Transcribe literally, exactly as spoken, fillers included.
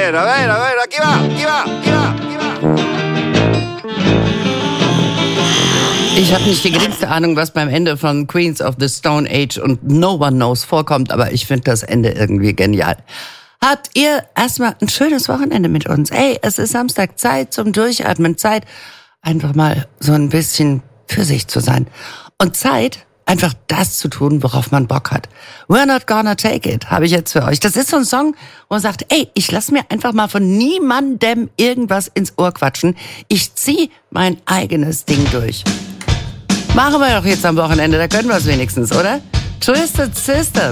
Veda, Veda, Veda, chi va, chi va, chi va, chi va. Ich habe nicht die geringste Ahnung, was beim Ende von Queens of the Stone Age und No One Knows vorkommt, aber ich finde das Ende irgendwie genial. Habt ihr erstmal ein schönes Wochenende mit uns? Ey, es ist Samstag, Zeit zum Durchatmen, Zeit, einfach mal so ein bisschen für sich zu sein. Und Zeit, einfach das zu tun, worauf man Bock hat. We're not gonna take it, habe ich jetzt für euch. Das ist so ein Song, wo man sagt, ey, ich lass mir einfach mal von niemandem irgendwas ins Ohr quatschen. Ich zieh mein eigenes Ding durch. Machen wir doch jetzt am Wochenende, da können wir es wenigstens, oder? Twisted Sister.